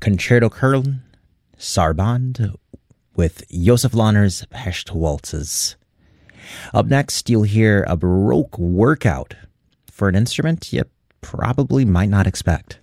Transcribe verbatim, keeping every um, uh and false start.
Concerto Köln, Sarabande, with Josef Lahner's Pest Waltzes. Up next, you'll hear a Baroque workout for an instrument you probably might not expect.